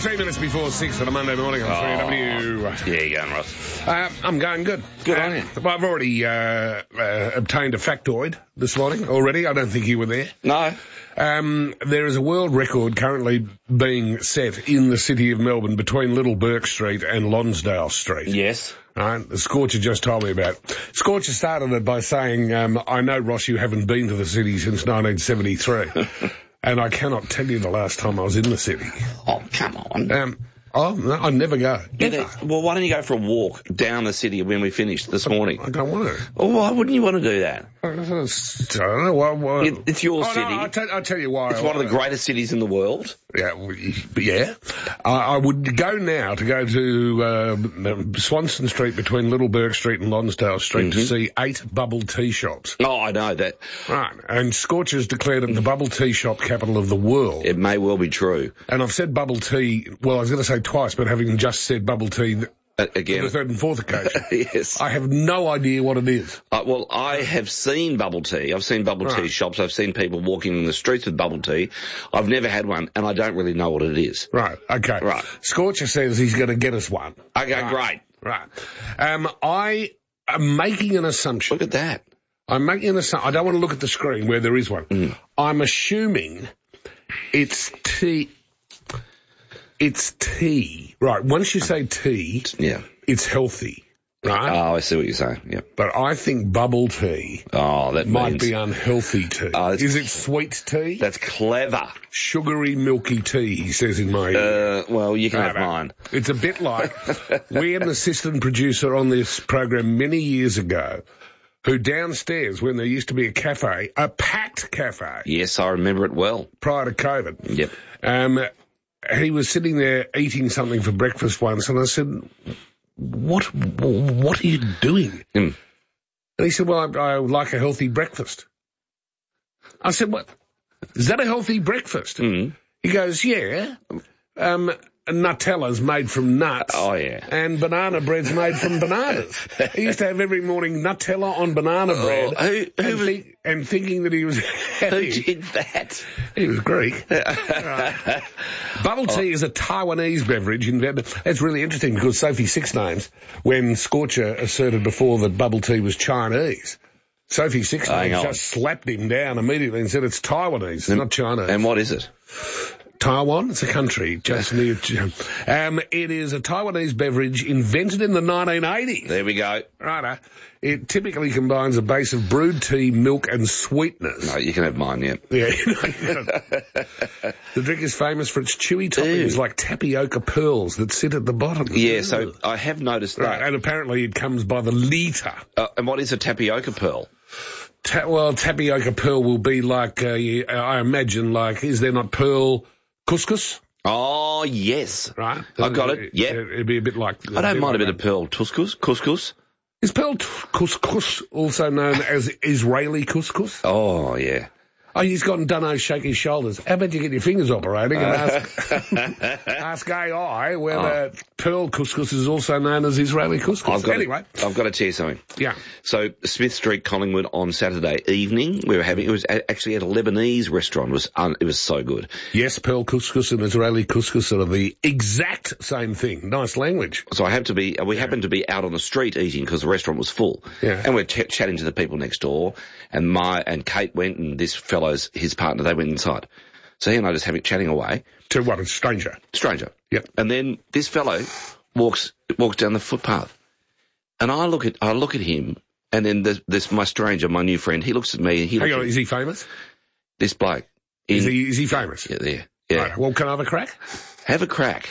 16 minutes before 6 on a Monday morning on 3W. Yeah, you going, Ross? I'm going good. Good on you. Well, I've already obtained a factoid this morning already. I don't think you were there. No. There is a world record currently being set in the city of Melbourne between Little Bourke Street and Lonsdale Street. Yes. Right, the Scorcher just told me about it. Scorcher started it by saying, I know, Ross, you haven't been to the city since 1973. And I cannot tell you the last time I was in the city. Oh, come on. No, I never go. Well, why don't you go for a walk down the city when we finished this morning? I don't want to. Well, why wouldn't you want to do that? I don't know why. It's your city. No, I'll tell you why. It's one of the greatest cities in the world. Yeah. I would go now to go to Swanston Street between Little Bourke Street and Lonsdale Street to see 8 bubble tea shops. Oh, I know that. Right. And Scorcher's declared it the bubble tea shop capital of the world. It may well be true. And I've said bubble tea, well, I was going to say twice, but having just said bubble tea again, the third and fourth occasion. Yes. I have no idea what it is. Well, I have seen bubble tea. I've seen bubble tea shops. I've seen people walking in the streets with bubble tea. I've never had one, and I don't really know what it is. Right, okay. Right. Scorcher says he's going to get us one. Okay, great. Right. I am making an assumption. Look at that. I'm making an assumption. I don't want to look at the screen where there is one. I'm assuming it's tea. It's tea. Right, once you say tea, it's healthy, right? Oh, I see what you're saying, yeah. But I think bubble tea might be unhealthy tea. Is it sweet tea? That's clever. Sugary, milky tea, he says in my ear. Well, you can have mine. It's a bit like, we had an assistant producer on this program many years ago who downstairs, when there used to be a cafe, a packed cafe. Yes, I remember it well. Prior to COVID. Yep. He was sitting there eating something for breakfast once, and I said, what are you doing? And he said, well, I like a healthy breakfast. I said, what? Is that a healthy breakfast? He goes, yeah. Nutella's made from nuts. Oh, yeah. And banana bread's made from bananas. He used to have every morning Nutella on banana bread. And thinking that he was happy. Who did that? He was Greek. Right. Bubble tea is a Taiwanese beverage invented. It's really interesting because Sophie Six Names, when Scorcher asserted before that bubble tea was Chinese, Sophie Six Names just slapped him down immediately and said it's Taiwanese, it's not Chinese. And what is it? Taiwan, it's a country just near. It is a Taiwanese beverage invented in the 1980s. There we go. Right. It typically combines a base of brewed tea, milk, and sweeteners. No, you can have mine, yeah. Yeah. The drink is famous for its chewy toppings like tapioca pearls that sit at the bottom. Yeah, so I have noticed that. Right, and apparently it comes by the litre. And what is a tapioca pearl? Tapioca pearl will be like, I imagine, like, is there not pearl couscous? Oh, yes. Right. I got it, yeah. It'd be a bit like... I don't mind a bit of pearl couscous. Is pearl couscous also known as Israeli couscous? Oh, yeah. Oh, he's gone and done those shaky shoulders. How about you get your fingers operating and ask AI whether pearl couscous is also known as Israeli couscous. I've got to tell you something. Yeah. So, Smith Street, Collingwood, on Saturday evening, it was actually at a Lebanese restaurant. It was so good. Yes, pearl couscous and Israeli couscous are the exact same thing. Nice language. So we happened to be out on the street eating because the restaurant was full. Yeah. And we're chatting to the people next door, and Kate went, and this fellow's, his partner, they went inside. So he and I just chatting away. To what, a stranger? Stranger. Yep. And then this fellow walks down the footpath. And I look at him, and then my stranger, my new friend, he looks at me, and Hang on, is he famous? This bloke. Is he famous? Yeah. Right, well, can I have a crack? Have a crack.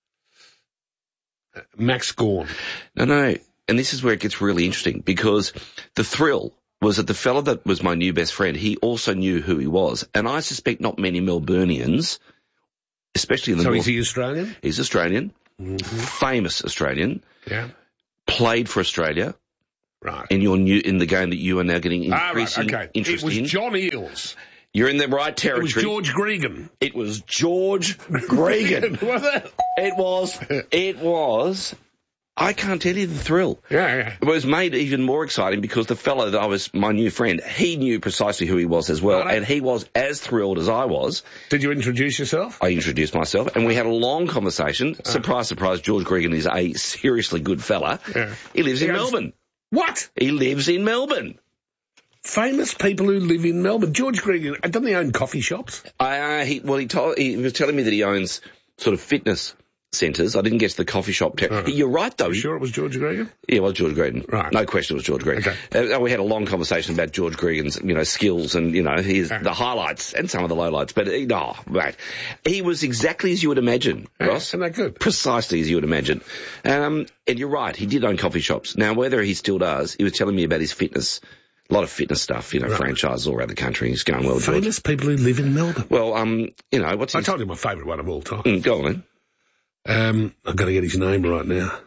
Max Gorn. No. And this is where it gets really interesting, because the thrill was that the fella that was my new best friend, he also knew who he was. And I suspect not many Melburnians, especially in the north. So is he Australian? He's Australian. Famous Australian. Yeah. Played for Australia. Right. In the game that you are now getting increasing It interest in. was John Eales. You're in the right territory. It was George Gregan. It was George Gregan. Was it? It was I can't tell you the thrill. Yeah. It was made even more exciting because the fellow that was my new friend, he knew precisely who he was as well, and he was as thrilled as I was. Did you introduce yourself? I introduced myself, and we had a long conversation. Surprise, surprise, George Gregan is a seriously good fella. Yeah. He lives in Melbourne. What? He lives in Melbourne. Famous people who live in Melbourne. George Gregan, doesn't he own coffee shops? He was telling me that he owns sort of fitness centres. I didn't get to the coffee shop. You're right, though. You sure it was George Gregan? Yeah, it was George Gregan. Right. No question it was George Gregan. Okay. We had a long conversation about George Gregan's, skills and, the highlights and some of the lowlights. But, mate, he was exactly as you would imagine, Ross. Isn't that good? Precisely as you would imagine. And you're right, he did own coffee shops. Now, whether he still does, he was telling me about his fitness. A lot of fitness stuff, franchises all around the country. He's going well, George. Famous people who live in Melbourne. Well, what's his... I told you my favourite one of all time. Go on, then. I've got to get his name right now.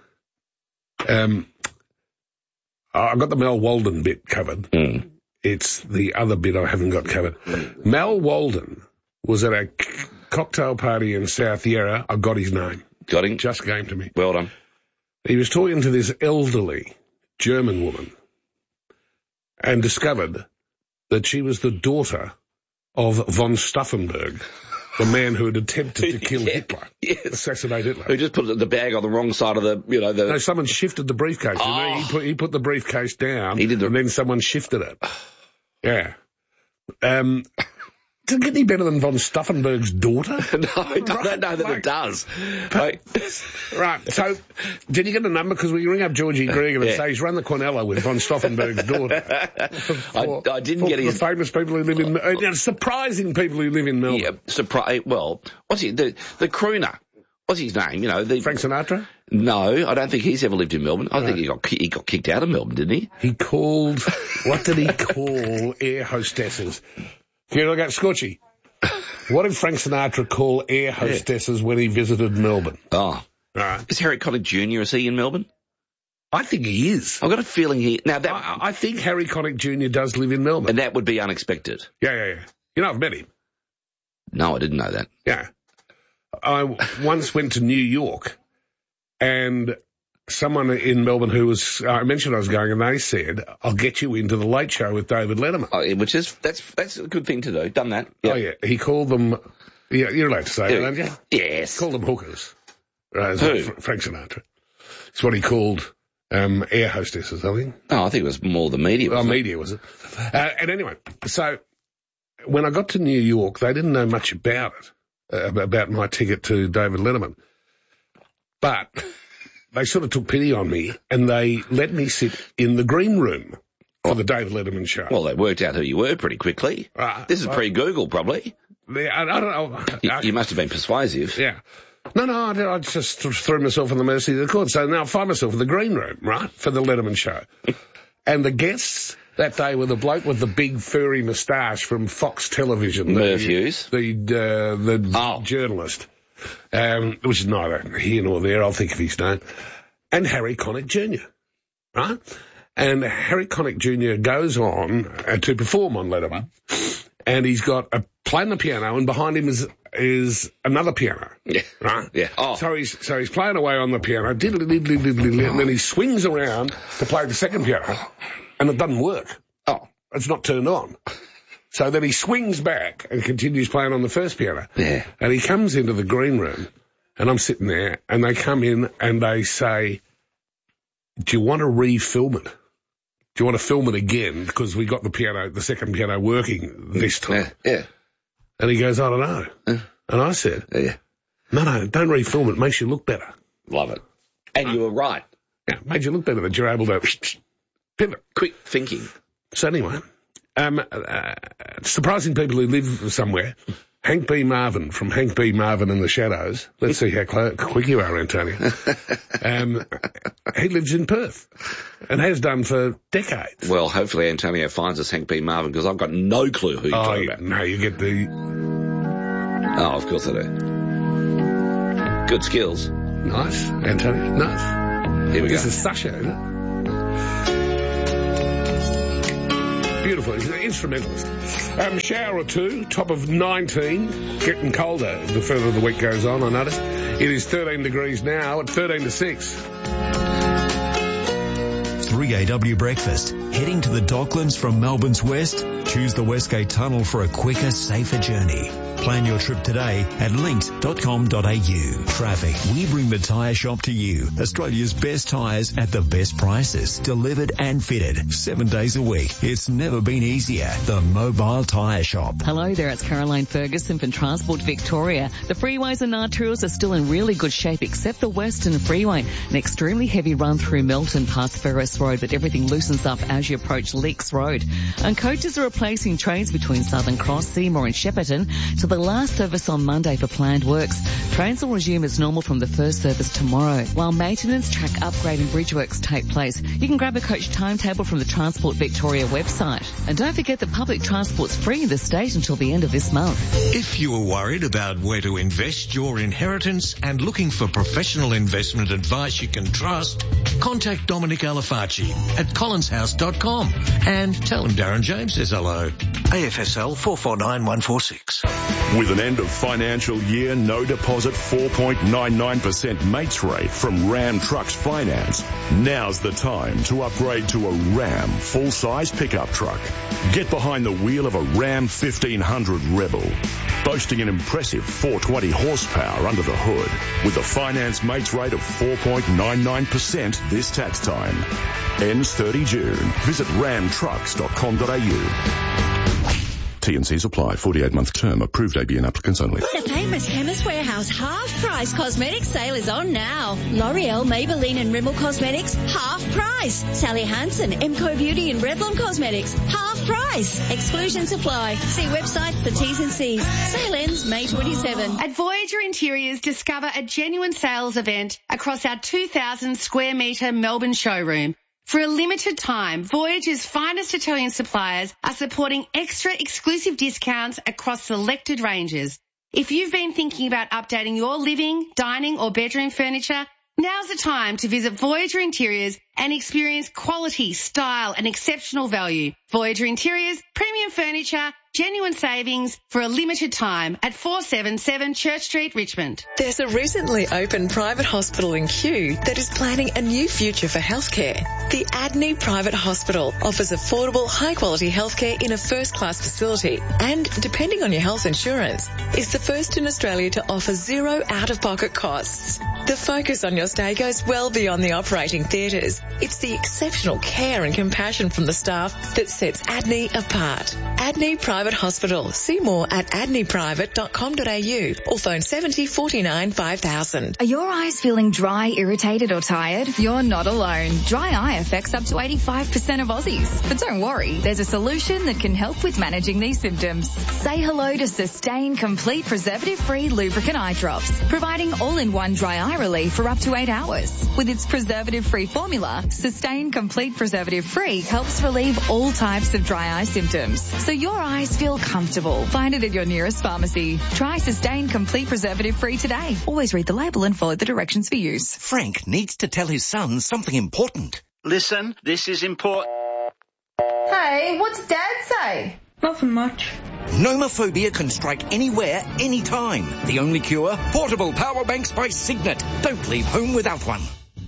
I've got the Mal Walden bit covered. It's the other bit I haven't got covered. Mal Walden was at a cocktail party in South Yarra. I got his name. Got him? Just came to me. Well done. He was talking to this elderly German woman and discovered that she was the daughter of von Stauffenberg, the man who had attempted to kill Hitler. Yes. Assassinate Hitler. Who just put the bag on the wrong side of the, No, someone shifted the briefcase. He put the briefcase down, and then someone shifted it. Yeah. Doesn't get any better than von Stauffenberg's daughter? No, I don't know that it does. Right, so did you get a number? Because we ring up Georgie Gregan and say he's run the Quinella with von Stauffenberg's daughter. I didn't get his... The famous people who live in... surprising people who live in Melbourne. Yeah, well, what's he... The crooner. What's his name? Frank Sinatra? No, I don't think he's ever lived in Melbourne. I think he got kicked out of Melbourne, didn't he? He called... What did he call air hostesses? Here I got Scorchy. What did Frank Sinatra call air hostesses when he visited Melbourne? Oh. Right. Is Harry Connick Jr., is he in Melbourne? I think he is. I've got a feeling he... Now that I think Harry Connick Jr. does live in Melbourne. And that would be unexpected. Yeah. I've met him. No, I didn't know that. Yeah. I once went to New York and someone in Melbourne who was, I mentioned I was going, and they said, I'll get you into the Late Show with David Letterman. Oh, which is, that's a good thing to do. Done that. Yep. Oh, yeah. He called them, you're allowed to say that, aren't you? Yes. Called them hookers. Who? Frank Sinatra. It's what he called air hostesses, I think. Oh, I think it was more the media. Media, was it? And anyway, so when I got to New York, they didn't know much about it, about my ticket to David Letterman. But they sort of took pity on me, and they let me sit in the green room for the David Letterman show. Well, they worked out who you were pretty quickly. This is pre-Google, probably. I don't know. You must have been persuasive. Yeah. No, I just threw myself on the mercy of the court. So now I find myself in the green room, right, for the Letterman show. And the guests that day were the bloke with the big furry moustache from Fox Television. Merv Hughes. The journalist. Which is neither here nor there, I'll think of his name, and Harry Connick Jr., right? And Harry Connick Jr. goes on to perform on Letterman, and he's got playing the piano, and behind him is another piano, right? Yeah. Oh. So he's playing away on the piano, and then he swings around to play the second piano, and it doesn't work. Oh. It's not turned on. So then he swings back and continues playing on the first piano. Yeah. And he comes into the green room, and I'm sitting there, and they come in and they say, do you want to re-film it? Do you want to film it again? Because we got the second piano working this time. Yeah. And he goes, I don't know. And I said, no, don't re-film it. It makes you look better. Love it. And you were right. Yeah, it made you look better that you're able to pivot. Quick thinking. So anyway... surprising people who live somewhere. Hank B. Marvin from Hank B. Marvin and the Shadows. Let's see how quick you are, Antonio. He lives in Perth and has done for decades. Well, hopefully Antonio finds us Hank B. Marvin, because I've got no clue who you're talking about. No, you get the... Oh, of course I do. Good skills. Nice, Antonio. Nice. Here we go. This is Sasha, isn't it? Beautiful. He's an instrumentalist. Shower or two, top of 19. Getting colder the further the week goes on, I notice. It is 13 degrees now at 13 to 6. 3AW Breakfast. Heading to the Docklands from Melbourne's west? Choose the Westgate Tunnel for a quicker, safer journey. Plan your trip today at linkt.com.au. Traffic. We bring the tyre shop to you. Australia's best tyres at the best prices. Delivered and fitted 7 days a week. It's never been easier. The Mobile Tyre Shop. Hello there, it's Caroline Ferguson from Transport Victoria. The freeways and arterials are still in really good shape except the Western Freeway. An extremely heavy run through Melton past Ferris Road, but everything loosens up as you approach Leaks Road. And coaches are replacing trains between Southern Cross, Seymour and Shepparton to the last service on Monday for planned works. Trains will resume as normal from the first service tomorrow, while maintenance, track upgrade and bridge works take place. You can grab a coach timetable from the Transport Victoria website. And don't forget that public transport's free in the state until the end of this month. If you are worried about where to invest your inheritance and looking for professional investment advice you can trust, contact Dominic Alifacci at collinshouse.com and tell him Darren James says hello. AFSL 449146. With an end of financial year, no deposit 4.99% mates rate from Ram Trucks Finance, now's the time to upgrade to a Ram full-size pickup truck. Get behind the wheel of a Ram 1500 Rebel, boasting an impressive 420 horsepower under the hood, with a finance mates rate of 4.99% this tax time. Ends 30 June. Visit ramtrucks.com.au. T&Cs apply. 48-month term. Approved ABN applicants only. The famous Chemist Warehouse half-price cosmetic sale is on now. L'Oreal, Maybelline and Rimmel Cosmetics, half price. Sally Hansen, Emco Beauty and Revlon Cosmetics, half price. Exclusions apply. See website for T's and C's. Sale ends May 27. At Voyager Interiors, discover a genuine sales event across our 2,000 square metre Melbourne showroom. For a limited time, Voyager's finest Italian suppliers are supporting extra exclusive discounts across selected ranges. If you've been thinking about updating your living, dining or bedroom furniture, now's the time to visit Voyager Interiors and experience quality, style and exceptional value. Voyager Interiors, premium furniture, genuine savings for a limited time at 477 Church Street, Richmond. There's a recently opened private hospital in Kew that is planning a new future for healthcare. The Adney Private Hospital offers affordable, high-quality healthcare in a first-class facility and, depending on your health insurance, is the first in Australia to offer zero out-of-pocket costs. The focus on your stay goes well beyond the operating theatres. It's the exceptional care and compassion from the staff that sets Adney apart. Adney Private Hospital. See more at adneyprivate.com.au or phone 70 49 5000. Are your eyes feeling dry, irritated or tired? You're not alone. Dry eye affects up to 85% of Aussies. But don't worry, there's a solution that can help with managing these symptoms. Say hello to Sustain Complete Preservative-Free Lubricant Eye Drops, providing all-in-one dry eye relief for up to 8 hours. With its preservative-free formula, Sustain Complete Preservative-Free helps relieve all types of dry eye symptoms, so your eyes feel comfortable. Find it at your nearest pharmacy. Try Sustain Complete Preservative-Free today. Always read the label and follow the directions for use. Frank needs to tell his son something important. Listen, this is important. Hey, what's Dad say? Nothing much. Nomophobia can strike anywhere, anytime. The only cure? Portable power banks by Signet. Don't leave home without one.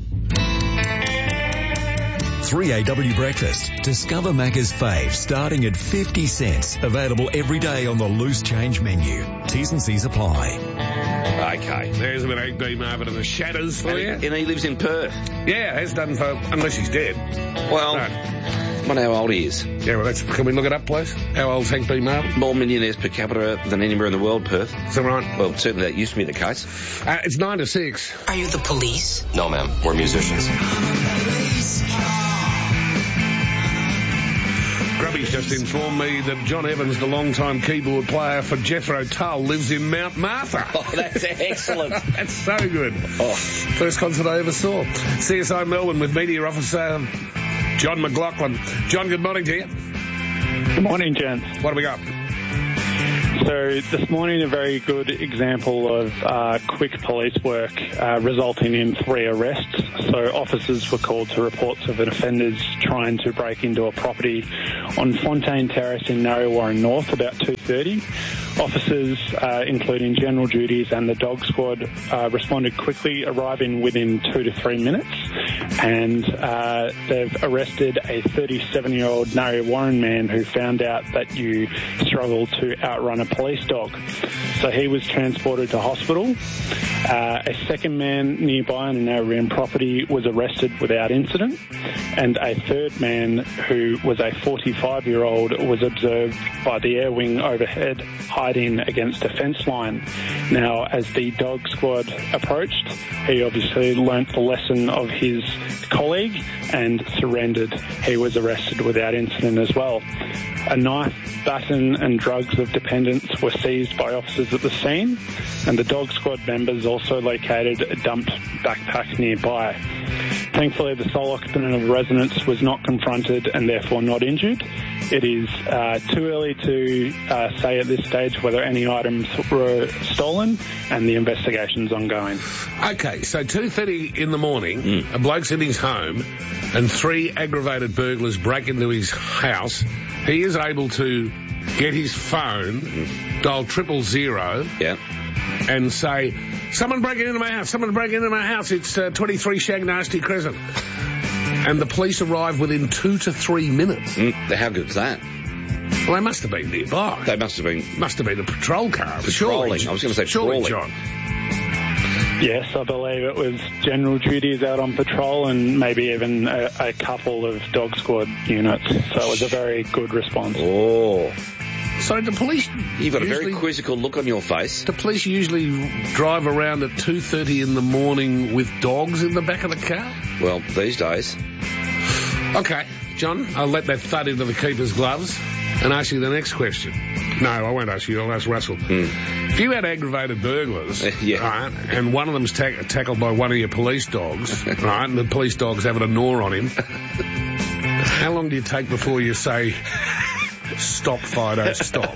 3AW Breakfast. Discover Macca's fave starting at 50 cents. Available every day on the loose change menu. T's and C's apply. Okay, there's a bit of Agby Marvin in the shadows for you. And he lives in Perth. Yeah, has done for, unless he's dead. Well, no. I wonder how old he is. Yeah, well, can we look it up, please? How old's Hank B. Marvin? More millionaires per capita than anywhere in the world, Perth. Is that right? Well, certainly that used to be the case. It's 9 to 6. Are you the police? No, ma'am. We're musicians. Grubby's just informed me that John Evans, the long-time keyboard player for Jethro Tull, lives in Mount Martha. Oh, that's excellent. That's so good. Oh. First concert I ever saw. CSI Melbourne with media officer John McLaughlin. John, good morning to you. Good morning, gents. What do we got? So this morning, a very good example of quick police work resulting in 3 arrests. So officers were called to reports of offenders trying to break into a property on Fontaine Terrace in Narre Warren North about 2:30. Officers, including general duties and the dog squad, responded quickly, arriving within 2 to 3 minutes, and they've arrested a 37-year-old Narre Warren man who found out that you struggled to outrun a police dog. So he was transported to hospital. A second man nearby on an Narre property was arrested without incident, and a third man, who was a 45-year-old, was observed by the air wing overhead hiding against a fence line. Now, as the dog squad approached, he obviously learnt the lesson of his colleague and surrendered. He was arrested without incident as well. A knife, baton and drugs of dependence were seized by officers at the scene, and the dog squad members also located a dumped backpack nearby. Thankfully, the sole occupant of the residence was not confronted and therefore not injured. It is too early to say at this stage whether any items were stolen, and the investigation's ongoing. Okay, so 2:30 in the morning, a bloke's in his home and 3 aggravated burglars break into his house. He is able to get his phone, dial 000, and say, someone breaking into my house, someone breaking into my house, it's 23 Shag Nasty Crescent. And the police arrive within 2 to 3 minutes. How good is that? Well, they must have been nearby. They must have been a patrol car. Patrolling. I was going to say surely, patrolling. John. Yes, I believe it was general duties out on patrol and maybe even a couple of dog squad units. So it was a very good response. Oh. So the police... You've got a very quizzical look on your face. The police usually drive around at 2:30 in the morning with dogs in the back of the car? Well, these days. Okay, John, I'll let that thud into the keeper's gloves and ask you the next question. No, I won't ask you. I'll ask Russell. If you had aggravated burglars, right, and one of them's tackled by one of your police dogs, right, and the police dog's having a gnaw on him, how long do you take before you say... Stop, Fido, stop.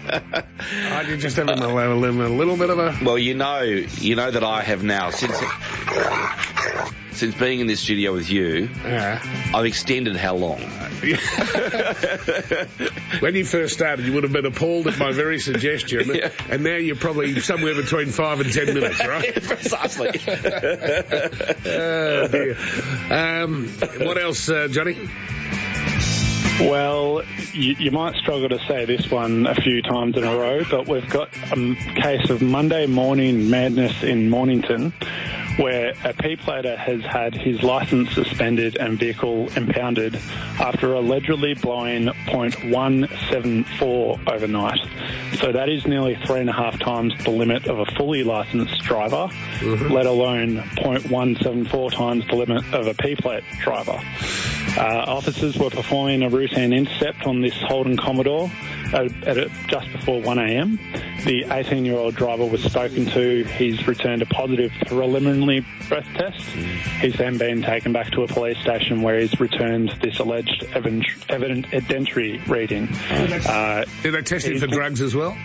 You just have a little bit of a... Well, you know that I have now, since being in this studio with you, I've extended how long? When you first started, you would have been appalled at my very suggestion, and now you're probably somewhere between 5 and 10 minutes, right? Precisely. Oh, dear. What else, Johnny? Well, you might struggle to say this one a few times in a row, but we've got a case of Monday morning madness in Mornington, where a P-plater has had his licence suspended and vehicle impounded after allegedly blowing .174 overnight. So that is nearly 3.5 times the limit of a fully licensed driver, let alone .174 times the limit of a P-plate driver. Officers were performing a routine intercept on this Holden Commodore at just before 1 a.m. The 18-year-old driver was spoken to. He's returned a positive preliminary breath test. He's then been taken back to a police station where he's returned this alleged evidentiary reading. Did they test him for drugs as well?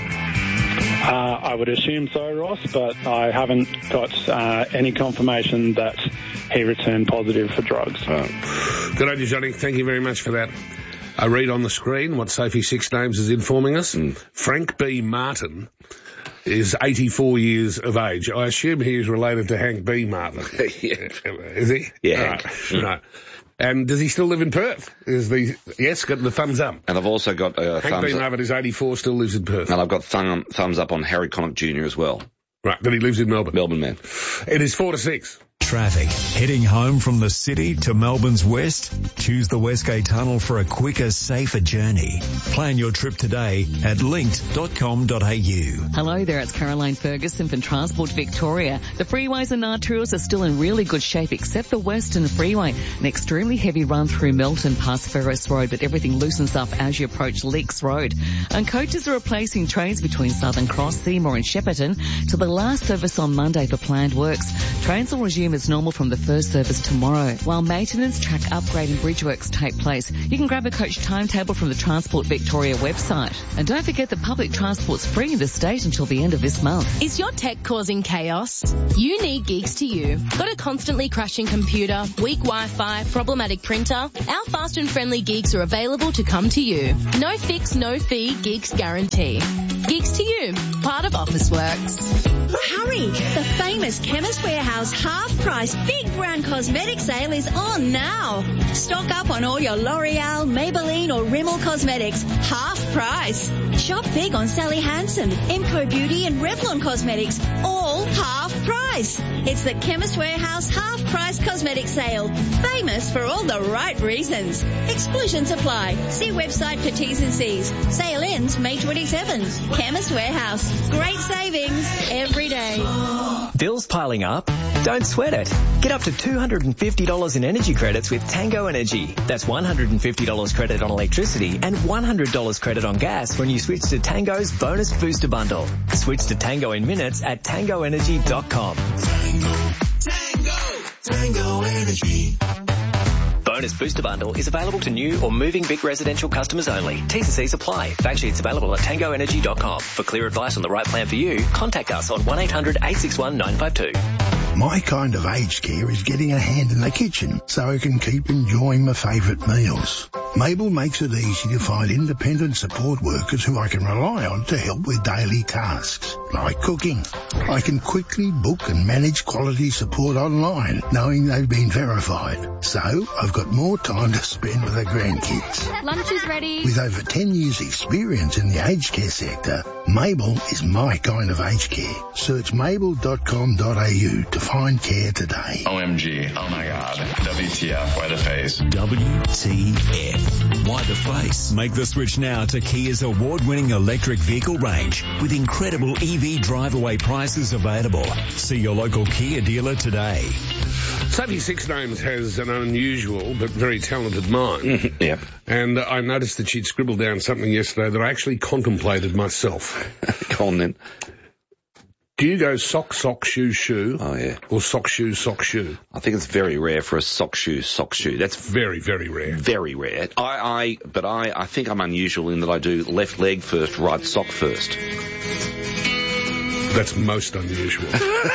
I would assume so, Ross, but I haven't got any confirmation that he returned positive for drugs. Good on you, Johnny. Thank you very much for that. I read on the screen what Sophie Six Names is informing us. Frank B. Martin is 84 years of age. I assume he is related to Hank B. Martin. Is he? Yeah. Right. And does he still live in Perth? Yes, got the thumbs up. And I've also got Hank B. Martin is 84, still lives in Perth. And I've got thumbs up on Harry Connick Jr. as well. Right, but he lives in Melbourne. Melbourne man. It is 4 to 6. Traffic. Heading home from the city to Melbourne's west? Choose the Westgate Tunnel for a quicker, safer journey. Plan your trip today at linked.com.au. Hello there, it's Caroline Ferguson from Transport Victoria. The freeways and arterials are still in really good shape except the Western Freeway. An extremely heavy run through Melton past Ferris Road, but everything loosens up as you approach Leaks Road. And coaches are replacing trains between Southern Cross, Seymour and Shepparton to the last service on Monday for planned works. Trains will resume as normal from the first service tomorrow, while maintenance, track upgrade and bridge works take place. You can grab a coach timetable from the Transport Victoria website. And don't forget that public transport's free in the state until the end of this month. Is your tech causing chaos? You need Geeks to You. Got a constantly crashing computer, weak Wi-Fi, problematic printer? Our fast and friendly Geeks are available to come to you. No fix, no fee, Geeks guarantee. Gigs to You, part of Officeworks. Hurry! The famous Chemist Warehouse half-price big brand cosmetic sale is on now. Stock up on all your L'Oreal, Maybelline or Rimmel cosmetics. Half price. Shop big on Sally Hansen, Emco Beauty and Revlon Cosmetics. All half price. It's the Chemist Warehouse half-price cosmetic sale. Famous for all the right reasons. Exclusions apply. See website for T's and C's. Sale ends May 27th. Chemist Warehouse. Great savings every day. Bills piling up? Don't sweat it. Get up to $250 in energy credits with Tango Energy. That's $150 credit on electricity and $100 credit on gas when you switch to Tango's Bonus Booster Bundle. Switch to Tango in minutes at tangoenergy.com. Tango Energy. Bonus Booster Bundle is available to new or moving Vic residential customers only. T's and C's apply. Fact sheets available at tangoenergy.com. For clear advice on the right plan for you, contact us on 1-800-861-952. My kind of aged care is getting a hand in the kitchen so I can keep enjoying my favourite meals. Mabel makes it easy to find independent support workers who I can rely on to help with daily tasks, like cooking. I can quickly book and manage quality support online, knowing they've been verified. So I've got more time to spend with the grandkids. Lunch is ready. With over 10 years experience in the aged care sector, Mabel is my kind of aged care. Search mabel.com.au to find care today. OMG. Oh my God. WTF. Why the face? WTF. Why the face? Make the switch now to Kia's award-winning electric vehicle range with incredible EV drive-away prices available. See your local Kia dealer today. Sophie Six Names has an unusual but very talented mind. Yep. And I noticed that she'd scribbled down something yesterday that I actually contemplated myself. Go on then. Do you go sock, sock, shoe, shoe? Oh, yeah. Or sock, shoe, sock, shoe? I think it's very rare for a sock, shoe, sock, shoe. That's very, very rare. Very rare. I think I'm unusual in that I do left leg first, right sock first. That's most unusual.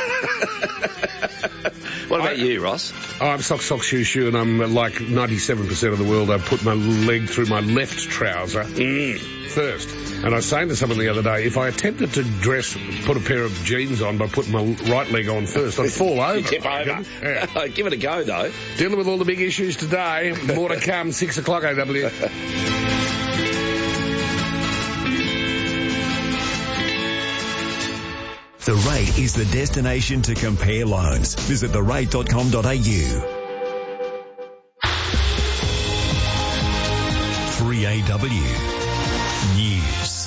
What about you, Ross? I'm sock, sock, shoe, shoe, and I'm like 97% of the world. I put my leg through my left trouser first. And I was saying to someone the other day, if I attempted to put a pair of jeans on by putting my right leg on first, I'd fall over. You tip over. Yeah. Give it a go, though. Dealing with all the big issues today. More to come, 6 o'clock, AW. The Rate is the destination to compare loans. Visit therate.com.au. 3AW News.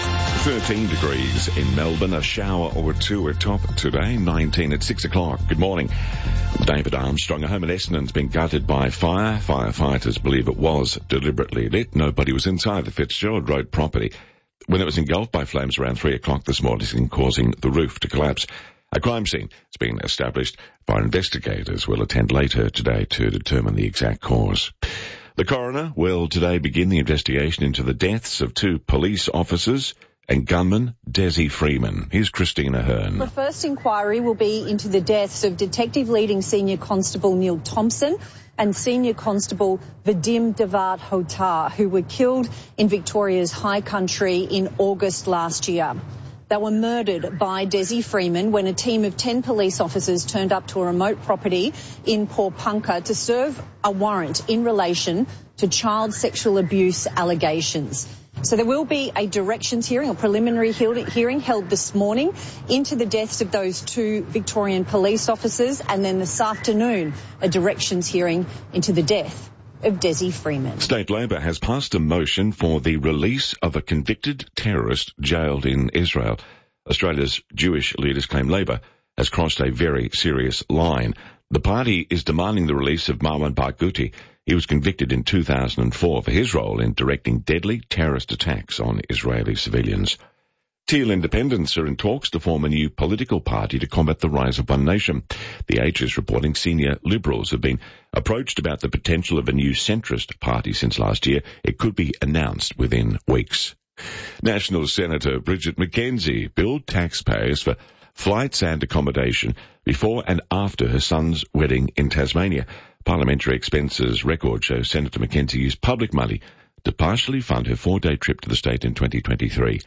13 degrees in Melbourne, a shower or two at top today, 19 at 6 o'clock. Good morning. David Armstrong. A home in Essendon's been gutted by fire. Firefighters believe it was deliberately lit. Nobody was inside the Fitzgerald Road property when it was engulfed by flames around 3 o'clock this morning, causing the roof to collapse. A crime scene has been established. Fire investigators will attend later today to determine the exact cause. The coroner will today begin the investigation into the deaths of 2 police officers and gunman Desi Freeman. Here's Christina Hearn. The first inquiry will be into the deaths of Detective Leading Senior Constable Neil Thompson and Senior Constable Vadim Devat Hotar, who were killed in Victoria's High Country in August last year. They were murdered by Desi Freeman when a team of 10 police officers turned up to a remote property in Pawnpukka to serve a warrant in relation to child sexual abuse allegations. So there will be a directions hearing or preliminary hearing held this morning into the deaths of those 2 Victorian police officers, and then this afternoon a directions hearing into the death of Desi Freeman. State Labor has passed a motion for the release of a convicted terrorist jailed in Israel. Australia's Jewish leaders claim Labor has crossed a very serious line. The party is demanding the release of Marwan Barghouti. He was convicted in 2004 for his role in directing deadly terrorist attacks on Israeli civilians. Teal Independents are in talks to form a new political party to combat the rise of One Nation. The Age is reporting senior Liberals have been approached about the potential of a new centrist party since last year. It could be announced within weeks. National Senator Bridget McKenzie billed taxpayers for flights and accommodation before and after her son's wedding in Tasmania. Parliamentary expenses record shows Senator McKenzie used public money to partially fund her 4-day trip to the state in 2023.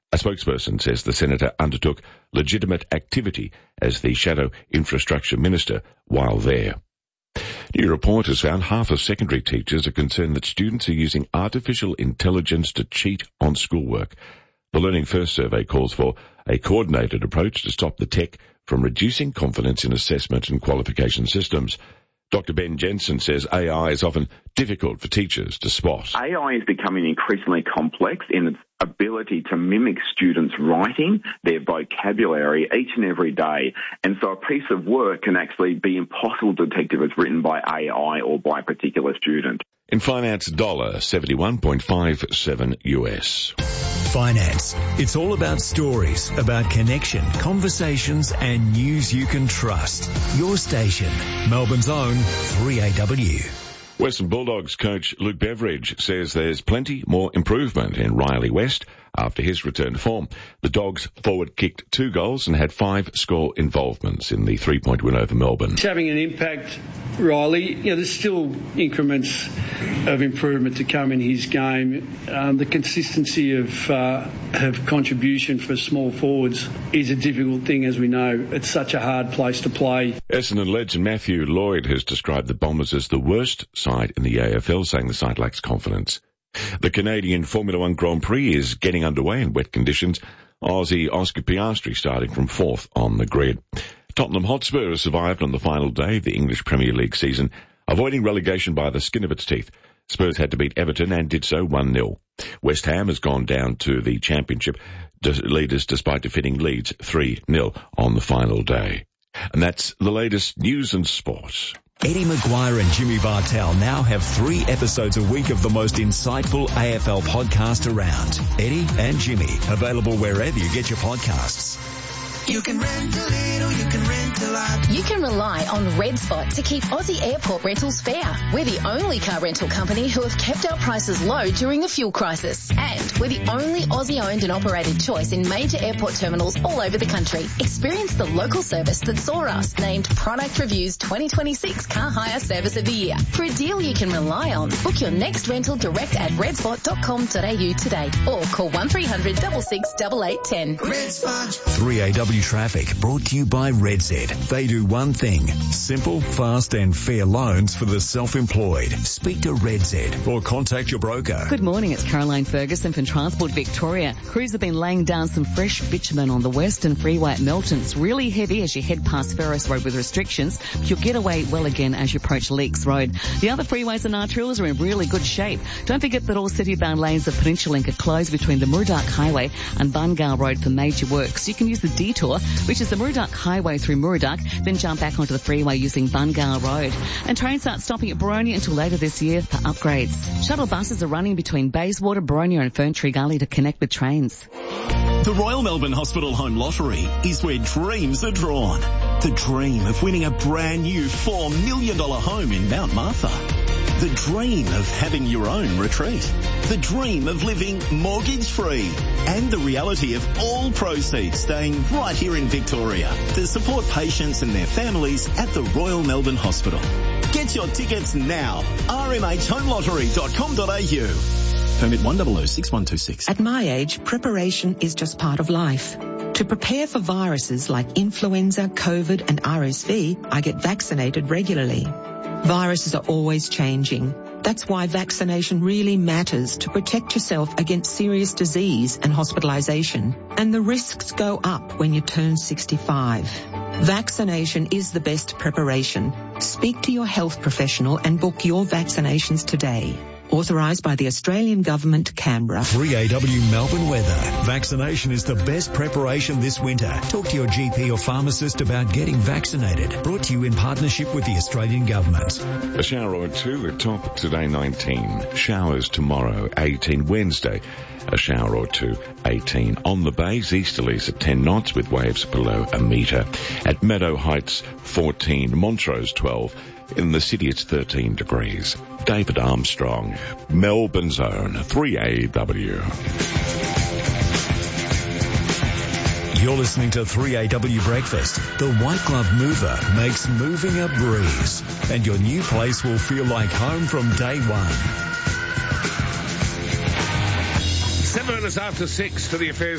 A spokesperson says the senator undertook legitimate activity as the shadow infrastructure minister while there. New report has found half of secondary teachers are concerned that students are using artificial intelligence to cheat on schoolwork. The Learning First survey calls for a coordinated approach to stop the tech from reducing confidence in assessment and qualification systems. Dr. Ben Jensen says AI is often difficult for teachers to spot. AI is becoming increasingly complex in its ability to mimic students' writing, their vocabulary each and every day. And so a piece of work can actually be impossible to detect if it's written by AI or by a particular student. In finance, $71.57 US. Finance. It's all about stories, about connection, conversations and news you can trust. Your station, Melbourne's own 3AW. Western Bulldogs coach Luke Beveridge says there's plenty more improvement in Riley West after his return to form. The Dogs forward kicked 2 goals and had 5 score involvements in the 3-point win over Melbourne. It's having an impact, Riley. There's still increments of improvement to come in his game. The consistency of contribution for small forwards is a difficult thing, as we know. It's such a hard place to play. Essendon legend Matthew Lloyd has described the Bombers as the worst side in the AFL, saying the side lacks confidence. The Canadian Formula One Grand Prix is getting underway in wet conditions. Aussie Oscar Piastri starting from 4th on the grid. Tottenham Hotspur has survived on the final day of the English Premier League season, avoiding relegation by the skin of its teeth. Spurs had to beat Everton and did so 1-0. West Ham has gone down to the Championship leaders despite defeating Leeds 3-0 on the final day. And that's the latest news and sport. Eddie Maguire and Jimmy Bartell now have 3 episodes a week of the most insightful AFL podcast around. Eddie and Jimmy, available wherever you get your podcasts. You can rent a little, you can rent a lot. You can rely on Red Spot to keep Aussie airport rentals fair. We're the only car rental company who have kept our prices low during the fuel crisis. And we're the only Aussie-owned and operated choice in major airport terminals all over the country. Experience the local service that saw us named Product Review's 2026 Car Hire Service of the Year. For a deal you can rely on, book your next rental direct at redspot.com.au today or call 1300 66 8810. Red Spot. 3AW Traffic, brought to you by RedZ. They do one thing: simple, fast and fair loans for the self-employed. Speak to RedZ or contact your broker. Good morning, it's Caroline Ferguson from Transport Victoria. Crews have been laying down some fresh bitumen on the Western Freeway at Melton. It's really heavy as you head past Ferris Road with restrictions, but you'll get away well again as you approach Leaks Road. The other freeways and arterials are in really good shape. Don't forget that all city-bound lanes of Peninsula Link are closed between the Murdoch Highway and Bungal Road for major works. You can use the detour, which is the Murdoch Highway through Murdoch, then jump back onto the freeway using Bungal Road. And trains start stopping at Boronia until later this year for upgrades. Shuttle buses are running between Bayswater, Boronia and Ferntree Gully to connect with trains. The Royal Melbourne Hospital Home Lottery is where dreams are drawn. The dream of winning a brand new $4 million home in Mount Martha. The dream of having your own retreat. The dream of living mortgage-free. And the reality of all proceeds staying right here in Victoria to support patients and their families at the Royal Melbourne Hospital. Get your tickets now. rmhhomelottery.com.au. Permit 1006126. At my age, preparation is just part of life. To prepare for viruses like influenza, COVID and RSV, I get vaccinated regularly. Viruses are always changing. That's why vaccination really matters to protect yourself against serious disease and hospitalisation. And the risks go up when you turn 65. Vaccination is the best preparation. Speak to your health professional and book your vaccinations today. Authorised by the Australian Government, Canberra. 3AW Melbourne weather. Vaccination is the best preparation this winter. Talk to your GP or pharmacist about getting vaccinated. Brought to you in partnership with the Australian Government. A shower or 2 at top today 19. Showers tomorrow 18. Wednesday a shower or 2 18. On the bays, easterlies at 10 knots with waves below a metre. At Meadow Heights 14. Montrose 12. In the city, it's 13 degrees. David Armstrong, Melbourne's own 3AW. You're listening to 3AW Breakfast. The White Glove Mover makes moving a breeze. And your new place will feel like home from day one. 7 minutes after 6 to the affairs